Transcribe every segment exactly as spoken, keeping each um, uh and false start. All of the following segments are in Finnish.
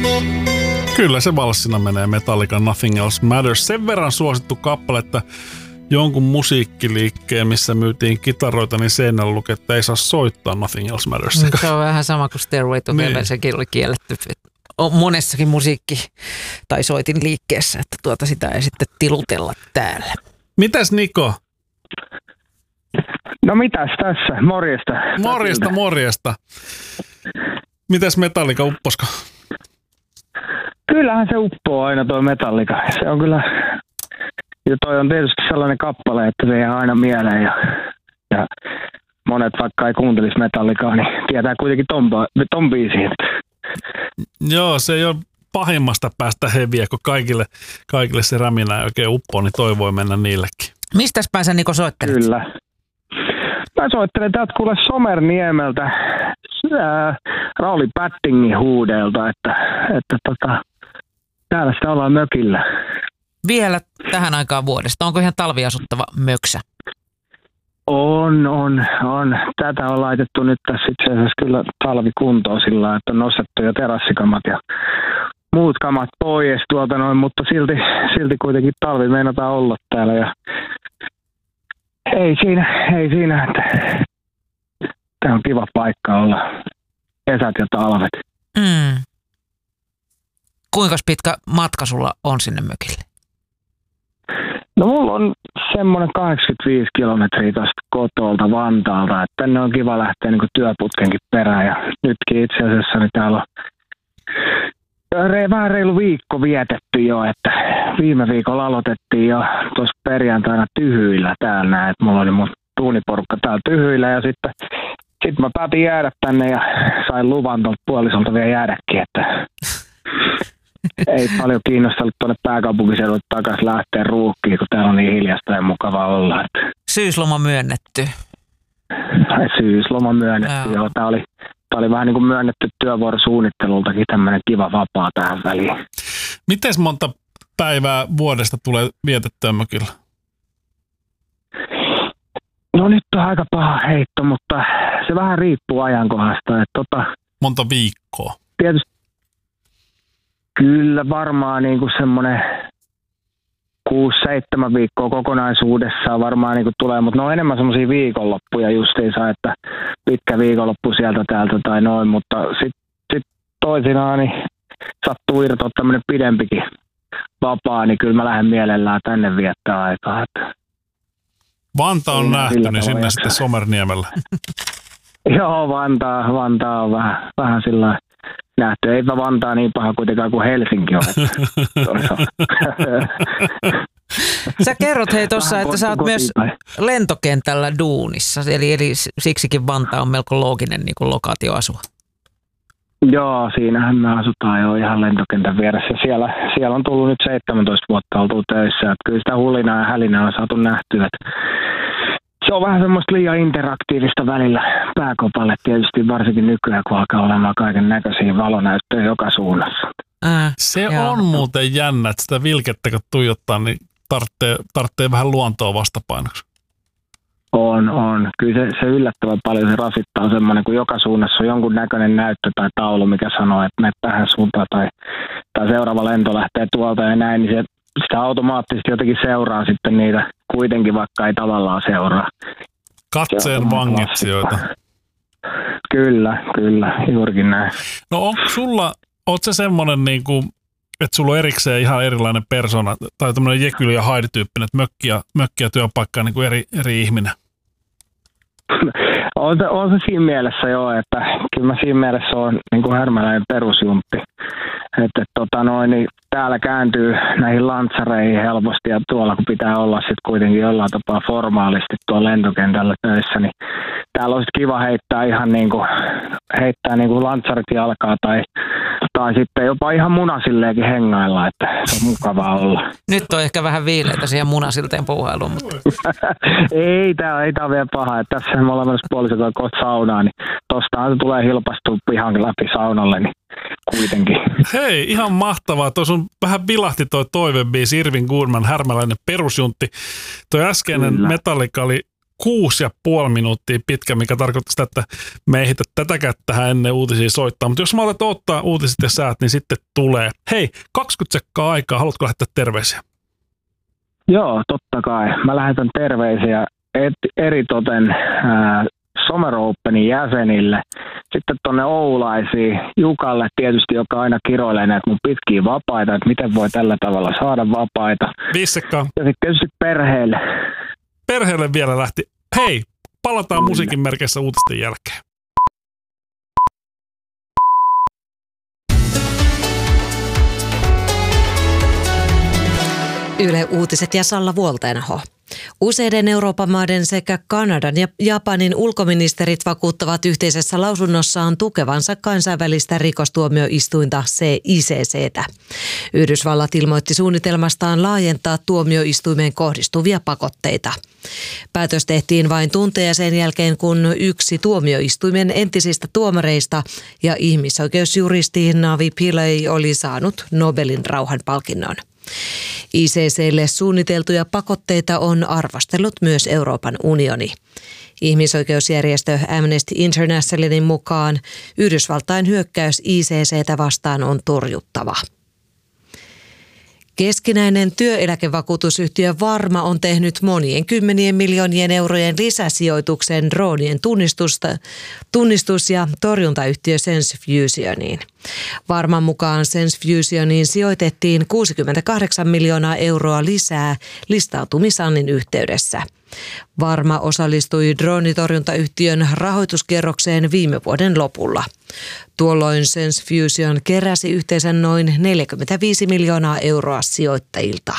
Kyllä se valssina menee Metallica Nothing Else Matters. Sen verran suosittu kappale, että jonkun musiikkiliikkeen, missä myytiin kitaroita, niin seinällä luki, että ei saa soittaa Nothing Else Matters. Se on vähän sama kuin Stairway to Heaven, niin. Sekin oli kielletty on monessakin musiikki- tai soitin liikkeessä, että tuota sitä ei sitten tilutella täällä. Mitäs Niko? No mitäs tässä? Morjesta. Morjesta, morjesta. Mitäs Metallica upposko? Kyllähän se uppoo aina tuo Metallica. Se on kyllä, ja toi on tietysti sellainen kappale, että se jää aina mieleen ja, ja monet vaikka ei kuuntelisi Metallicaa, niin tietää kuitenkin ton, ton biisin. Joo, se ei ole pahimmasta päästä heviä, kun kaikille, kaikille se räminä ei oikein uppoo, niin toi voi mennä niillekin. Mistäs päin sä Niko soittelet? Kyllä. Mä soittelen täältä kuule Somerniemeltä ää, Rauli Pättingin huudelta, että, että tota, täällä sitä ollaan mökillä. Vielä tähän aikaan vuodesta. Onko ihan talviasuttava möksä? On, on, on. Tätä on laitettu nyt tässä itse asiassa kyllä talvikuntoon sillä lailla, että on nostettu jo terassikamat ja muut kamat pois tuolta noin, mutta silti, silti kuitenkin talvi meinataan olla täällä ja ei siinä, ei siinä, että tämä on kiva paikka olla kesät ja talvet. Mm. Kuinka pitkä matka sulla on sinne mökille? No mulla on semmoinen kahdeksankymmentäviisi kilometriä tuosta kotolta Vantaalta, että tänne on kiva lähteä niin kuin työputkenkin perään ja nytkin itse asiassa niin täällä on re, vähän reilu viikko vietetty jo, että viime viikolla aloitettiin jo tuossa perjantaina Tyhyillä täällä, että mulla oli mun tuuniporukka täällä Tyhyillä ja sitten sit mä päätin jäädä tänne ja sain luvan tuolta puolisolta vielä jäädäkin, että ei paljon kiinnostanut tuonne pääkaupunkiseudulle takaisin lähteä ruuhkiin, kun täällä on niin hiljasta ja mukava olla. Että syysloma myönnetty. Syysloma myönnetty, joo. Tää oli, tää oli vähän niin kuin myönnetty työvuorosuunnittelultakin tämmöinen kiva vapaa tähän väliin. Mites monta päivää vuodesta tulee vietettyä mökillä? No nyt on aika paha heitto, mutta se vähän riippuu ajankohdasta. Että tota, monta viikkoa? Tietysti kyllä varmaan niin kuin semmoinen kuusi seitsemän viikkoa kokonaisuudessaan varmaan niin kuin tulee, mutta ne on enemmän semmoisia viikonloppuja justiinsa, että pitkä viikonloppu sieltä täältä tai noin, mutta sitten sit toisinaan niin sattuu irtoa tämmöinen pidempikin vapaa, niin kyllä mä lähden mielellään tänne viettää aikaa. Että Vantaa on nähty, niin sinne sitten Somerniemellä. Joo, Vantaa, Vantaa on vähän, vähän sillä nähty. Eipä Vantaa niin paha kuitenkaan kuin Helsinki on. Sä kerrot hei tuossa, että sä oot myös lentokentällä duunissa, eli, eli siksikin Vantaa on melko looginen niin kuin lokaatio asua. Joo, siinähän me asutaan jo ihan lentokentän vieressä. Siellä, siellä on tullut nyt seitsemäntoista vuotta oltu töissä. Että kyllä sitä hulinaa ja hälinää on saatu nähtyä. Se on vähän semmoista liian interaktiivista välillä pääkopalle tietysti, varsinkin nykyään, kun alkaa olemaan kaiken näköisiä valonäyttöjä joka suunnassa. Äh, se joo. on muuten jännä, että sitä vilkettä kun tuijottaa, niin tarvitsee, tarvitsee vähän luontoa vastapainoksi. On, on. Kyllä se, se yllättävän paljon se rasittaa semmoinen, kun joka suunnassa on jonkun näköinen näyttö tai taulu, mikä sanoo, että mene tähän suuntaan tai, tai seuraava lento lähtee tuolta ja näin, niin se, sitä automaattisesti jotenkin seuraa sitten niitä kuitenkin, vaikka ei tavallaan seuraa. Katseen vangitsijoita. Kyllä, kyllä, juurikin näin. No onko sulla, oot se semmoinen niin kuin, että sulla on erikseen ihan erilainen persona tai tämmöinen Jekyll ja Hyde-tyyppinen, että mökki ja, mökki ja työpaikka on niin kuin eri, eri ihminen? On se, on se siinä mielessä joo, että kyllä mä siinä mielessä on niin kuin härmäläinen perusjumppi. Että tota noin, niin täällä kääntyy näihin lantsareihin helposti ja tuolla kun pitää olla sitten kuitenkin jollain tapaa formaalisti tuolla lentokentällä töissä, niin täällä olisi kiva heittää ihan niin kuin, heittää niin kuin lantsarit jalkaa tai, tai sitten jopa ihan munasilleenkin hengailla, että se on mukavaa olla. Nyt on ehkä vähän viileitä siihen munasilteen puuhailuun, mutta ei, tää, ei tää ole vielä paha. Että tässä me ollaan menossa puolisotaan kohta saunaan, niin tostahan se tulee hilpastua pihan läpi saunalle, niin kuitenkin. Hei, ihan mahtavaa. Tuo sun vähän vilahti toi toivebiisi Irvin Goodman, härmäläinen perusjuntti. Toi äskeinen Kyllä. Metallica oli kuusi ja puoli minuuttia pitkä, mikä tarkoittaa sitä, että me ei ehditä tätäkään tähän ennen uutisia soittaa. Mutta jos mä aletaan ottaa uutiset ja säät, niin sitten tulee. Hei, kaksikymmentä sekkaa aikaa, haluatko lähettää terveisiä? Joo, totta kai. Mä lähetän terveisiä eritoten äh, Summer Openin jäsenille. Sitten tuonne Oulaisiin Jukalle tietysti, joka aina kiroilee näitä mun pitkiä vapaita, että miten voi tällä tavalla saada vapaita. Viisi sekkaa. Ja sitten tietysti perheelle. Perheelle vielä lähti. Hei, palataan musiikin merkeissä uutisten jälkeen. Yle Uutiset ja Salla Vuolteenaho. Useiden Euroopan maiden sekä Kanadan ja Japanin ulkoministerit vakuuttavat yhteisessä lausunnossaan tukevansa kansainvälistä rikostuomioistuinta I C C:tä. Yhdysvallat ilmoitti suunnitelmastaan laajentaa tuomioistuimeen kohdistuvia pakotteita. Päätös tehtiin vain tunteja sen jälkeen, kun yksi tuomioistuimen entisistä tuomareista ja ihmisoikeusjuristi Navi Pillay oli saanut Nobelin rauhanpalkinnon. I C C:lle suunniteltuja pakotteita on arvostellut myös Euroopan unioni. Ihmisoikeusjärjestö Amnesty Internationalin mukaan Yhdysvaltain hyökkäys I C C:tä vastaan on torjuttava. Keskinäinen työeläkevakuutusyhtiö Varma on tehnyt monien kymmenien miljoonien eurojen lisäsijoituksen droonien tunnistusta, tunnistus- ja torjuntayhtiö SenseFusioniin. Varman mukaan SenseFusioniin sijoitettiin kuusikymmentäkahdeksan miljoonaa euroa lisää listautumisannin yhteydessä. Varma osallistui droonitorjuntayhtiön rahoituskierrokseen viime vuoden lopulla. Tuolloin SenseFusion keräsi yhteensä noin neljäkymmentäviisi miljoonaa euroa sijoittajilta.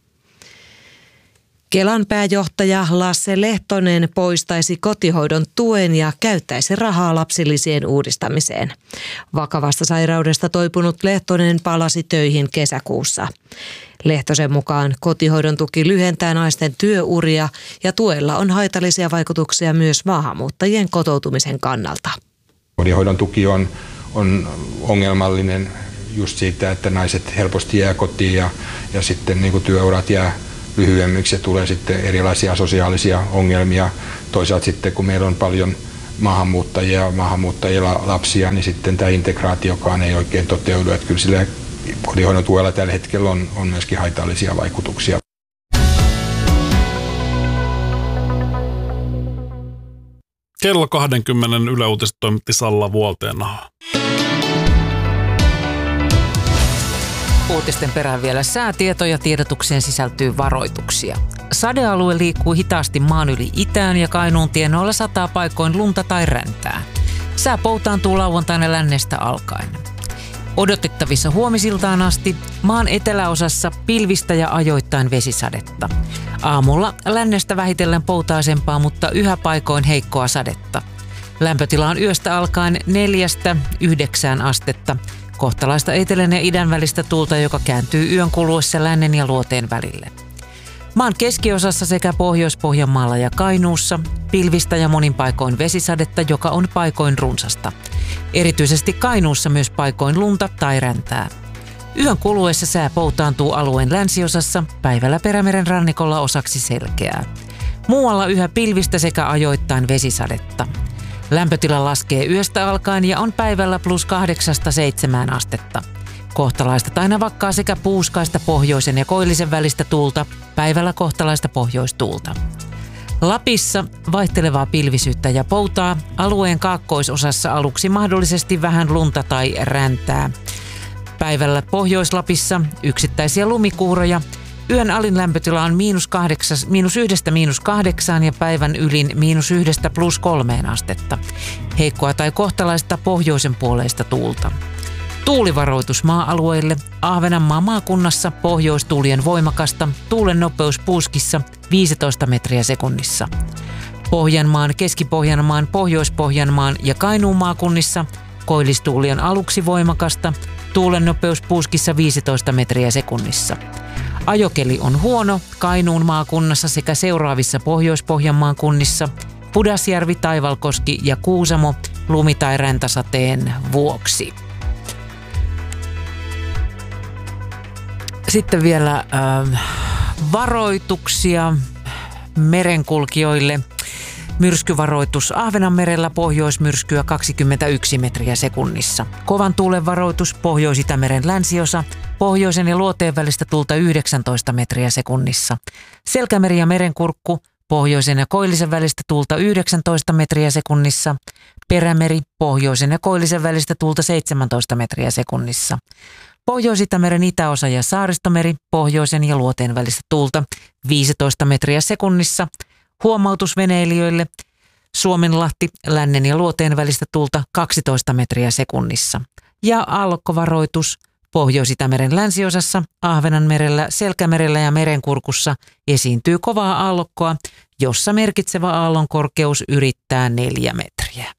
Kelan pääjohtaja Lasse Lehtonen poistaisi kotihoidon tuen ja käyttäisi rahaa lapsilisien uudistamiseen. Vakavasta sairaudesta toipunut Lehtonen palasi töihin kesäkuussa. Lehtosen mukaan kotihoidon tuki lyhentää naisten työuria ja tuella on haitallisia vaikutuksia myös maahanmuuttajien kotoutumisen kannalta. Kotihoidon tuki on, on ongelmallinen just siitä, että naiset helposti jää kotiin ja, ja sitten niin kuin työurat jää lyhyemmiksi ja tulee sitten erilaisia sosiaalisia ongelmia. Toisaalta sitten kun meillä on paljon maahanmuuttajia ja maahanmuuttajilla lapsia, niin sitten tämä integraatiokaan ei oikein toteudu. Että kyllä sillä kotihoidon tuella tällä hetkellä on, on myöskin haitallisia vaikutuksia. Kello kaksikymmentä Yle Uutiset toimitti Salla Vuolteenaho. Uutisten perään vielä säätietoja, tiedotukseen sisältyy varoituksia. Sadealue liikkuu hitaasti maan yli itään ja Kainuun tienoilla sataa paikoin lunta tai räntää. Sää poutaantuu lauantaina lännestä alkaen. Odotettavissa huomisiltaan asti maan eteläosassa pilvistä ja ajoittain vesisadetta. Aamulla lännestä vähitellen poutaisempaa, mutta yhä paikoin heikkoa sadetta. Lämpötila on yöstä alkaen neljästä yhdeksään astetta. Kohtalaista etelän ja idän välistä tuulta, joka kääntyy yön kuluessa lännen ja luoteen välille. Maan keskiosassa sekä Pohjois-Pohjanmaalla ja Kainuussa pilvistä ja monin paikoin vesisadetta, joka on paikoin runsasta. Erityisesti Kainuussa myös paikoin lunta tai räntää. Yön kuluessa sää poutaantuu alueen länsiosassa, päivällä Perämeren rannikolla osaksi selkeää. Muualla yhä pilvistä sekä ajoittain vesisadetta. Lämpötila laskee yöstä alkaen ja on päivällä plus kahdeksasta seitsemään astetta. Kohtalaista tai navakkaa sekä puuskaista pohjoisen ja koillisen välistä tuulta, päivällä kohtalaista pohjoistuulta. Lapissa vaihtelevaa pilvisyyttä ja poutaa, alueen kaakkoisosassa aluksi mahdollisesti vähän lunta tai räntää. Päivällä Pohjois-Lapissa yksittäisiä lumikuuroja. Yön alin lämpötila on miinus, kahdeksas, miinus yhdestä miinus kahdeksaan ja päivän ylin miinus yhdestä plus kolmeen astetta. Heikkoa tai kohtalaista pohjoisen puoleista tuulta. Tuulivaroitus maa-alueille. Ahvenanmaan maakunnassa pohjoistuulien voimakasta. Tuulen nopeus puuskissa viisitoista metriä sekunnissa. Pohjanmaan, Keski-Pohjanmaan, Pohjois-Pohjanmaan ja Kainuun maakunnissa koillistuulien aluksi voimakasta. Tuulen nopeus puuskissa viisitoista metriä sekunnissa. Ajokeli on huono Kainuun maakunnassa sekä seuraavissa Pohjois-Pohjanmaan kunnissa Pudasjärvi, Taivalkoski ja Kuusamo lumi- tai räntäsateen vuoksi. Sitten vielä äh, varoituksia merenkulkijoille. Myrskyvaroitus Ahvenanmerellä, pohjoismyrskyä kaksikymmentäyksi metriä sekunnissa. Kovan tuulen varoitus Pohjois-Itämeren länsiosa, pohjoisen ja luoteen välistä tuulta yhdeksäntoista metriä sekunnissa. Selkämeri ja merenkurkku, pohjoisen ja koillisen välistä tuulta yhdeksäntoista metriä sekunnissa. Perämeri, pohjoisen ja koillisen välistä tuulta seitsemäntoista metriä sekunnissa. Pohjois-Itämeren itäosa ja Saaristomeri, pohjoisen ja luoteen välistä tuulta viisitoista metriä sekunnissa. Huomautus veneilijöille: Suomenlahti, lännen ja luoteen välistä tuulta kaksitoista metriä sekunnissa. Ja aallokkovaroitus Pohjois-Itämeren länsiosassa, Ahvenanmerellä, Selkämerellä ja merenkurkussa esiintyy kovaa aallokkoa, jossa merkitsevä aallon korkeus yrittää neljä metriä.